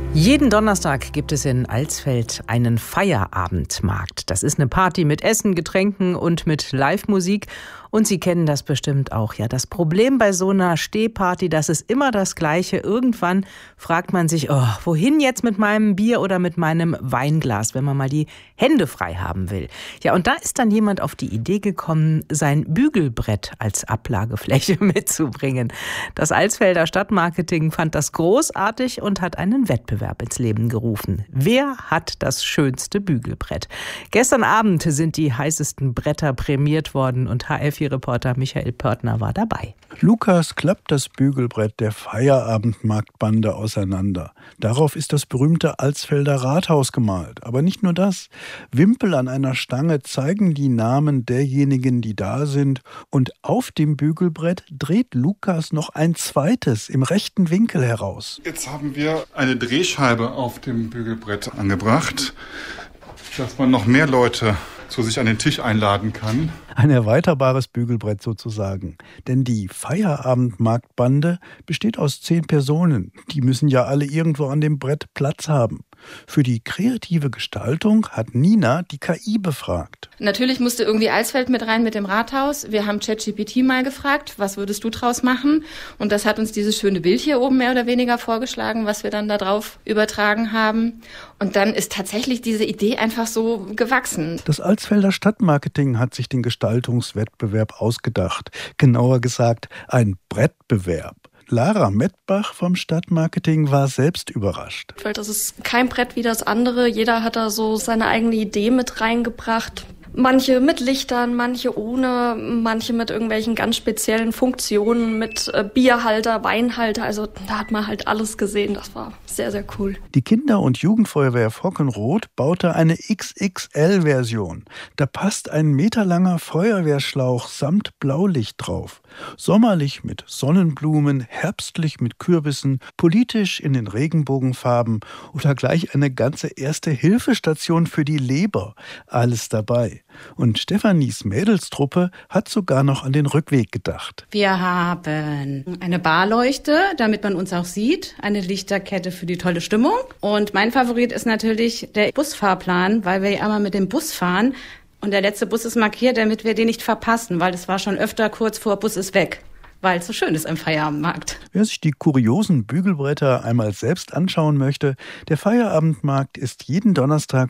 Jeden Donnerstag gibt es in Alsfeld einen Feierabendmarkt. Das ist eine Party mit Essen, Getränken und mit Live-Musik. Und Sie kennen das bestimmt auch. Ja, das Problem bei so einer Stehparty, das ist immer das Gleiche. Irgendwann fragt man sich, oh, wohin jetzt mit meinem Bier oder mit meinem Weinglas, wenn man mal die Hände frei haben will. Ja, und da ist dann jemand auf die Idee gekommen, sein Bügelbrett als Ablagefläche mitzubringen. Das Alsfelder Stadtmarketing fand das großartig und hat einen Wettbewerb ins Leben gerufen. Wer hat das schönste Bügelbrett? Gestern Abend sind die heißesten Bretter prämiert worden und HF4-Reporter Michael Pörtner war dabei. Lukas klappt das Bügelbrett der Feierabendmarktbande auseinander. Darauf ist das berühmte Alsfelder Rathaus gemalt. Aber nicht nur das. Wimpel an einer Stange zeigen die Namen derjenigen, die da sind. Und auf dem Bügelbrett dreht Lukas noch ein zweites im rechten Winkel heraus. Jetzt haben wir eine Drehscheibe auf dem Bügelbrett angebracht, dass man noch mehr Leute zu sich an den Tisch einladen kann. Ein erweiterbares Bügelbrett sozusagen. Denn die Feierabendmarktbande besteht aus 10 Personen. Die müssen ja alle irgendwo an dem Brett Platz haben. Für die kreative Gestaltung hat Nina die KI befragt. Natürlich musste irgendwie Alsfeld mit rein mit dem Rathaus. Wir haben ChatGPT mal gefragt, was würdest du draus machen? Und das hat uns dieses schöne Bild hier oben mehr oder weniger vorgeschlagen, was wir dann da drauf übertragen haben. Und dann ist tatsächlich diese Idee einfach so gewachsen. Das Alsfelder Stadtmarketing hat sich den Gestaltungswettbewerb ausgedacht. Genauer gesagt, ein Brettbewerb. Lara Mettbach vom Stadtmarketing war selbst überrascht. Weil das ist kein Brett wie das andere. Jeder hat da so seine eigene Idee mit reingebracht. Manche mit Lichtern, manche ohne, manche mit irgendwelchen ganz speziellen Funktionen, mit Bierhalter, Weinhalter. Also da hat man halt alles gesehen. Das war sehr, sehr cool. Die Kinder- und Jugendfeuerwehr Fockenroth baute eine XXL-Version. Da passt ein meterlanger Feuerwehrschlauch samt Blaulicht drauf. Sommerlich mit Sonnenblumen, herbstlich mit Kürbissen, politisch in den Regenbogenfarben oder gleich eine ganze Erste-Hilfe-Station für die Leber. Alles dabei. Und Stefanis Mädelstruppe hat sogar noch an den Rückweg gedacht. Wir haben eine Barleuchte, damit man uns auch sieht, eine Lichterkette für die tolle Stimmung. Und mein Favorit ist natürlich der Busfahrplan, weil wir ja einmal mit dem Bus fahren. Und der letzte Bus ist markiert, damit wir den nicht verpassen, weil das war schon öfter kurz vor Bus ist weg, weil es so schön ist im Feierabendmarkt. Wer sich die kuriosen Bügelbretter einmal selbst anschauen möchte, der Feierabendmarkt ist jeden Donnerstag